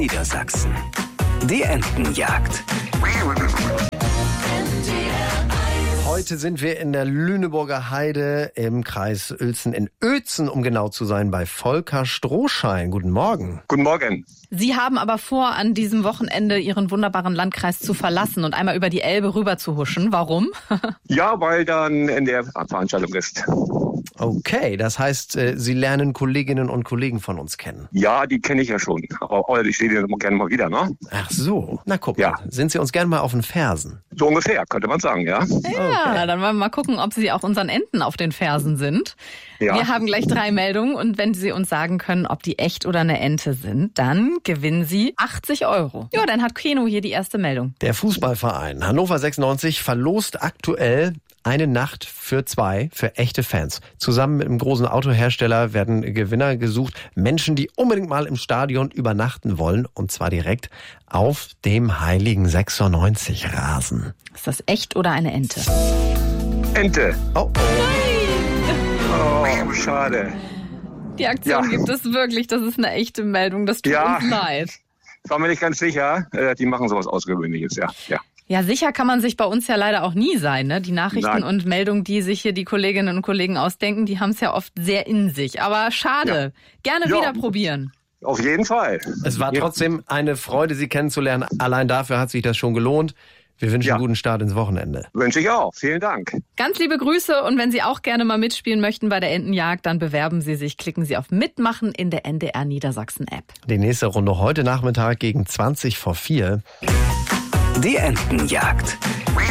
Niedersachsen. Die Entenjagd. Heute sind wir in der Lüneburger Heide im Kreis Uelzen, in Oetzen, um genau zu sein, bei Volker Strohschein. Guten Morgen. Guten Morgen. Sie haben aber vor, an diesem Wochenende Ihren wunderbaren Landkreis zu verlassen und einmal über die Elbe rüber zu huschen. Warum? Ja, weil dann in der Veranstaltung ist. Okay, das heißt, Sie lernen Kolleginnen und Kollegen von uns kennen. Ja, die kenne ich ja schon. Aber ich sehe die gerne mal wieder, ne? Ach so, na guck Ja. mal. Sind Sie uns gerne mal auf den Fersen? So ungefähr, könnte man sagen, ja. Ja, dann wollen wir mal gucken, ob Sie auch unseren Enten auf den Fersen sind. Ja. Wir haben gleich 3 Meldungen und wenn Sie uns sagen können, ob die echt oder eine Ente sind, dann gewinnen Sie 80 €. Ja, dann hat Keno hier die erste Meldung. Der Fußballverein Hannover 96 verlost aktuell eine Nacht für 2 für echte Fans. Zusammen mit einem großen Autohersteller werden Gewinner gesucht. Menschen, die unbedingt mal im Stadion übernachten wollen. Und zwar direkt auf dem heiligen 96-Rasen. Ist das echt oder eine Ente? Ente. Oh, oh. Oh, schade. Die Aktion Ja. gibt es wirklich. Das ist eine echte Meldung. Das tut Ja. uns leid. War mir nicht ganz sicher. Die machen sowas Außergewöhnliches, ja. Ja, sicher kann man sich bei uns ja leider auch nie sein, ne? Die Nachrichten Nein. und Meldungen, die sich hier die Kolleginnen und Kollegen ausdenken, die haben es ja oft sehr in sich. Aber schade. Gerne Ja. wieder probieren. Auf jeden Fall. Es war Ja. trotzdem eine Freude, Sie kennenzulernen. Allein dafür hat sich das schon gelohnt. Wir wünschen Ja. einen guten Start ins Wochenende. Wünsche ich auch. Vielen Dank. Ganz liebe Grüße und wenn Sie auch gerne mal mitspielen möchten bei der Entenjagd, dann bewerben Sie sich. Klicken Sie auf Mitmachen in der NDR Niedersachsen App. Die nächste Runde heute Nachmittag gegen 20 vor 4. Die Entenjagd.